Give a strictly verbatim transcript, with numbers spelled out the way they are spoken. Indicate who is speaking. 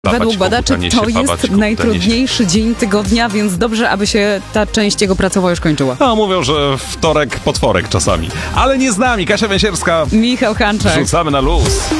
Speaker 1: Według badaczy to jest najtrudniejszy dzień tygodnia, więc dobrze, aby się ta część jego pracowa już kończyła.
Speaker 2: No, mówią, że wtorek, potworek czasami. Ale nie z nami. Kasia Węsierska.
Speaker 1: Michał Hanczak.
Speaker 2: Rzucamy na luz.